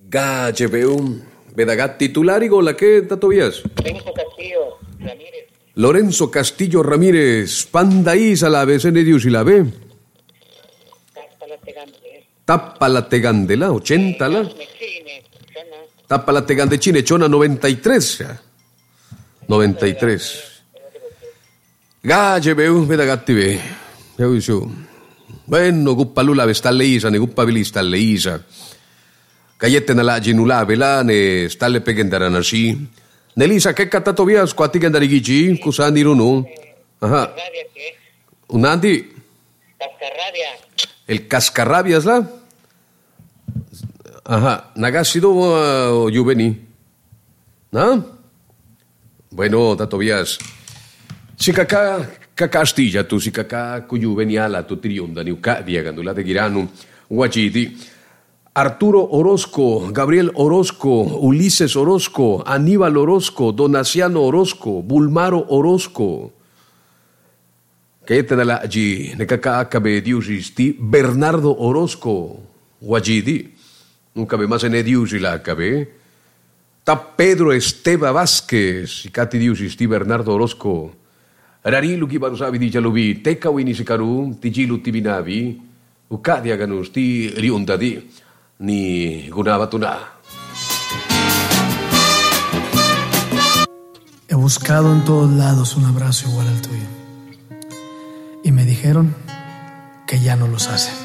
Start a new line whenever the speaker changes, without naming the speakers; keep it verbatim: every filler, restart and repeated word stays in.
Gachepeu, Vedagat titular y gola, ¿qué tatovías?
Lorenzo Castillo Ramírez.
Lorenzo Castillo Ramírez, Pandaís a la vez en Edius y la B. Tapa la tegandela, ochenta la. Tapa la tegande chinechona, noventa y tres. noventa y tres. Gachepeu, Vedagat TV. Bueno, guppalula sta leisa, ne guppabilista leisa. Cayete na la ginula vela ne stalle pegendaran así. Nelisa, ¿qué catatovias cuati gendarigici? Kusani runo. Ajá. Unandi.
Cascarrabia.
El cascarrabias la. Ajá. Nagasido o juveni. ¿No? Bueno, tatovias. Si caca cacastilla tu si caca cuyuveniala tu trionda ni uca diagandula de girano guachiti. Arturo Orozco, Gabriel Orozco, Ulises Orozco, Aníbal Orozco, Donaciano Orozco, Bulmaro Orozco. Que te da la allí, ne caca acabe diusisti, Bernardo Orozco, guachiti. Nunca ve más en ediusi la acabe. Ta Pedro Esteba Vázquez, y cati diusisti Bernardo Orozco. Rari luki baru sabi di jalubi, teka wini sikaru, tijilu tibinabi, uka diaganus ti riundadi, ni gunabatuna.
He buscado en todos lados un abrazo igual al tuyo. Y me dijeron que ya no los hacen.